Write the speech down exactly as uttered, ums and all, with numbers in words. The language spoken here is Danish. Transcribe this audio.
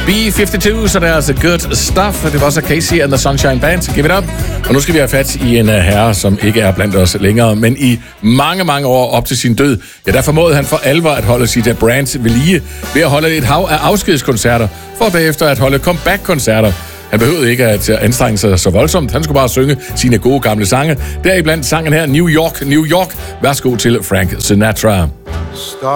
B femoghalvfems, så det er altså good stuff. Det var også Casey and the Sunshine Band. Give it up. Og nu skal vi have fat i en herre, som ikke er blandt os længere, men i mange, mange år op til sin død, ja, der formåede han for alvor at holde sit brand ved lige ved at holde et hav af afskedskoncerter, for bagefter at holde comeback-koncerter. Han behøvede ikke at anstrenge sig så voldsomt. Han skulle bare synge sine gode gamle sange. Deriblandt sangen her, New York, New York. Værsgo til Frank Sinatra.